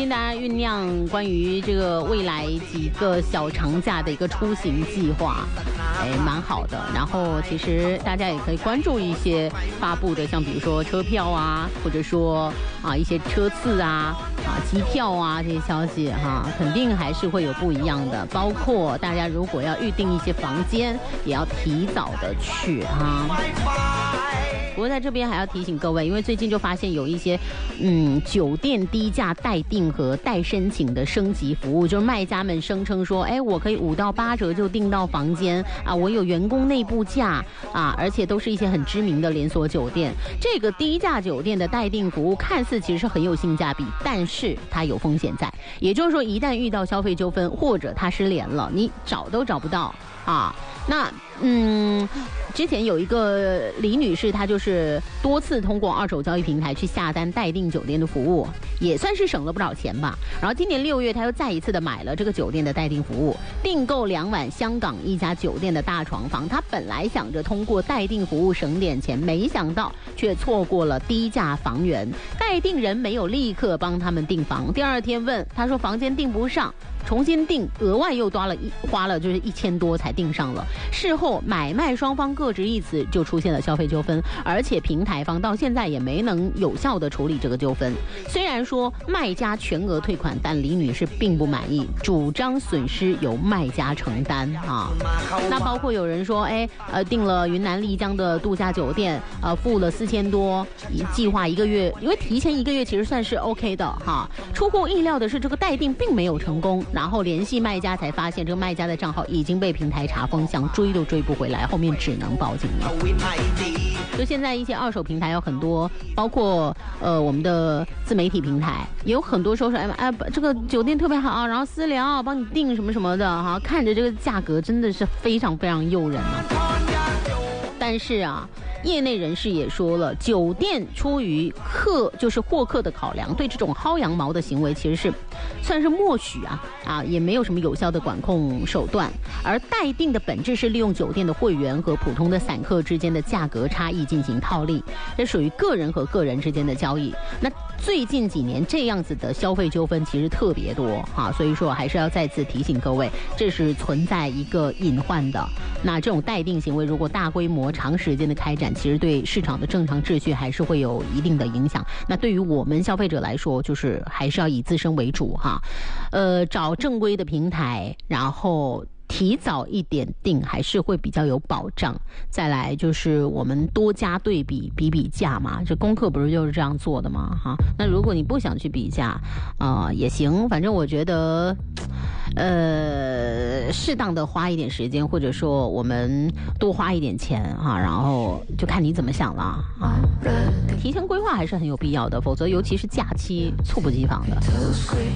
近大家酝酿关于这个未来几个小长假的一个出行计划，蛮好的。然后其实大家也可以关注一些发布的，像比如说车票啊，或者说一些车次啊、机票啊这些消息哈，肯定还是会有不一样的。包括大家如果要预定一些房间，也要提早的去哈。不过在这边还要提醒各位，因为最近就发现有一些酒店低价代订和代申请的升级服务，就是卖家们声称说，我可以5到8折就订到房间啊，我有员工内部价啊，而且都是一些很知名的连锁酒店。这个低价酒店的代订服务看似其实是很有性价比，但是它有风险在，也就是说一旦遇到消费纠纷或者它失联了，你找都找不到啊。那之前有一个李女士，她就是多次通过二手交易平台去下单代订酒店的服务，也算是省了不少钱吧。然后今年6月，她又再一次的买了这个酒店的代订服务，订购2晚香港一家酒店的大床房。她本来想着通过代订服务省点钱，没想到却错过了低价房源。代订人没有立刻帮他们订房，第二天问他说房间订不上，重新订，额外又花了就是1000多才订上了。事后买卖双方各执一词，就出现了消费纠纷，而且平台方到现在也没能有效的处理这个纠纷。虽然说卖家全额退款，但李女士并不满意，主张损失由卖家承担啊。那包括有人说，订了云南丽江的度假酒店，付了4000多，计划1个月，因为提前1个月其实算是 OK 的哈。出乎意料的是，这个代订并没有成功。然后联系卖家才发现，这个卖家的账号已经被平台查封，想追都追不回来，后面只能报警了。就现在一些二手平台有很多，包括我们的自媒体平台也有很多说这个酒店特别好，然后私聊帮你订什么什么的哈，看着这个价格真的是非常非常诱人啊。但是业内人士也说了，酒店出于获客的考量，对这种薅羊毛的行为其实是算是默许也没有什么有效的管控手段。而代订的本质是利用酒店的会员和普通的散客之间的价格差异进行套利，这属于个人和个人之间的交易。那最近几年这样子的消费纠纷其实特别多所以说还是要再次提醒各位，这是存在一个隐患的。那这种代订行为如果大规模长时间的开展，其实对市场的正常秩序还是会有一定的影响。那对于我们消费者来说，就是还是要以自身为主找正规的平台，然后提早一点订还是会比较有保障。再来就是我们多加对比，比价嘛，这功课不是就是这样做的吗那如果你不想去比价也行，反正我觉得适当的花一点时间，或者说我们多花一点钱然后就看你怎么想了提前规划还是很有必要的，否则尤其是假期猝不及防的。